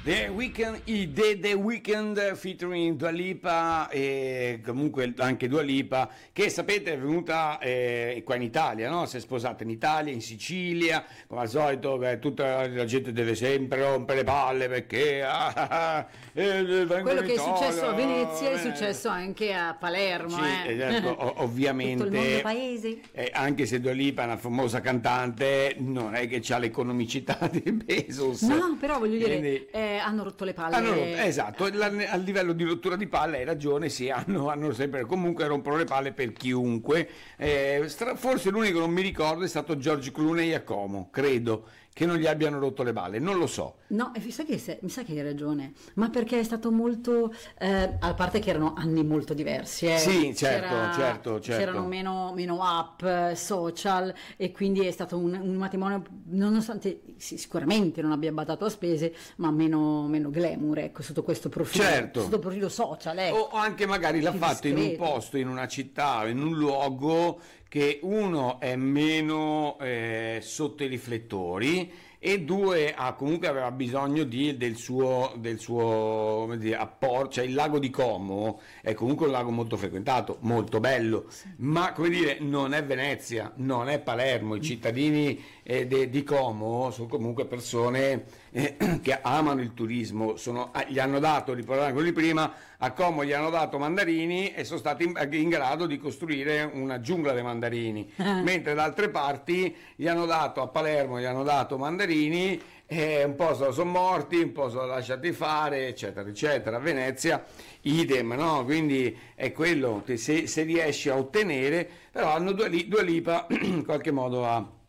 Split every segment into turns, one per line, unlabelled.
The Weeknd featuring Dua Lipa, e comunque anche Dua Lipa, che sapete è venuta qua in Italia, no? Si è sposata in Italia, in Sicilia, come al solito. Tutta la gente deve sempre rompere le palle perché
quello che è successo a Venezia è successo anche a Palermo.
Sì, certo, ovviamente
tutto il mondo paese.
Anche se Dua Lipa è una famosa cantante, non è che ha l'economicità di Bezos.
No, però voglio dire,
Quindi,
hanno rotto le palle.
Esatto, a livello di rottura di palle hai ragione, sì, hanno sempre, comunque rompono le palle per chiunque. Forse l'unico che non mi ricordo è stato George Clooney a Como, credo che non gli abbiano rotto le balle, non lo so.
No, mi sa che hai ragione, ma perché è stato molto, a parte che erano anni molto diversi.
Sì, certo.
C'erano meno app, social, e quindi è stato un matrimonio, nonostante sicuramente non abbia badato a spese, ma meno glamour, ecco, sotto questo profilo,
certo,
sotto il profilo social. Ecco.
O anche magari l'ha fatto
discreto.
in un posto, in una città, in un luogo che uno è meno sotto i riflettori e due comunque aveva bisogno del suo come dire, apporto. Cioè il lago di Como è comunque un lago molto frequentato, molto bello, sì, ma come dire non è Venezia, non è Palermo. I cittadini di Como sono comunque persone che amano il turismo, gli hanno dato, ricordiamo quelli prima, a Como gli hanno dato mandarini e sono stati in grado di costruire una giungla dei mandarini, mentre da altre parti a Palermo gli hanno dato mandarini, un po' sono morti, un po' sono lasciati fare, eccetera eccetera. A Venezia idem, no? Quindi è quello che se riesci a ottenere, però hanno Dua Lipa in qualche modo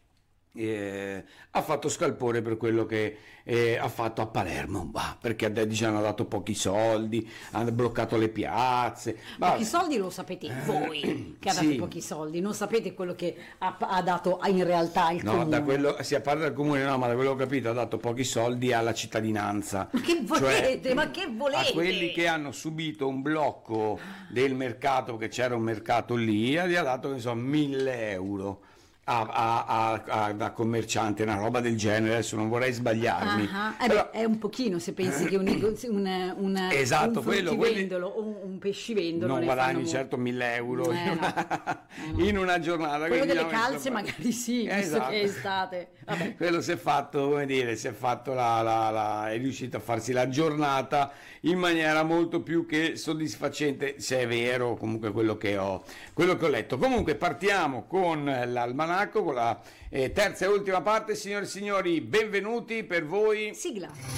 ha fatto scalpore per quello che ha fatto a Palermo, perché hanno dato pochi soldi, hanno bloccato le piazze.
Pochi soldi lo sapete voi che ha dato pochi soldi, non sapete quello che ha dato in realtà il comune.
Da quello si parla del comune, no, ma da quello che ho capito ha dato pochi soldi alla cittadinanza.
Ma che volete? Ma che volete?
A quelli che hanno subito un blocco del mercato, che c'era un mercato lì, gli ha dato 1.000 euro. Da commerciante, una roba del genere, adesso non vorrei sbagliarmi.
Però è un pochino, se pensi che
esatto,
un fruttivendolo o un pescivendolo
non guadagni certo 1.000 euro in una giornata.
Quello delle calze magari sì, visto che è estate. Vabbè.
Quello si è fatto, come dire, è riuscito a farsi la giornata in maniera molto più che soddisfacente, se è vero comunque quello che ho letto. Comunque partiamo con l'almanacco, con la terza e ultima parte. Signore e signori, benvenuti per voi.
Sigla.